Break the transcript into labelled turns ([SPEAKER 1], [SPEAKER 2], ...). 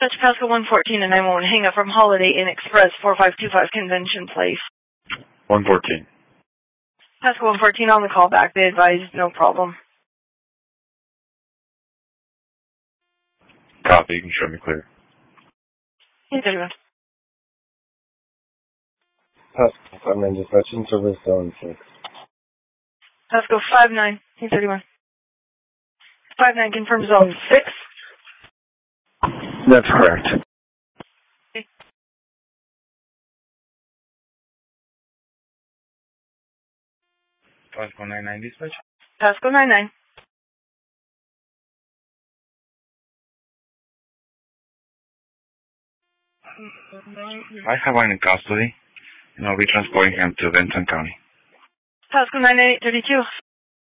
[SPEAKER 1] Dispatch Pasco 114 and 911, hang up from Holiday Inn Express 4525 Convention Place.
[SPEAKER 2] 114.
[SPEAKER 1] Pasco 114 on the call back. They advised no problem.
[SPEAKER 2] Copy, you can show me clear.
[SPEAKER 1] 831.
[SPEAKER 3] Pasco 59 dispatching service zone 6.
[SPEAKER 1] Pasco 59, 831. 59 confirmed zone 6.
[SPEAKER 3] That's correct.
[SPEAKER 1] Okay.
[SPEAKER 2] Pasco 99 dispatch.
[SPEAKER 1] Pasco 99.
[SPEAKER 2] I have one in custody, and I'll be transporting him to Benton County.
[SPEAKER 1] Pasco 9832.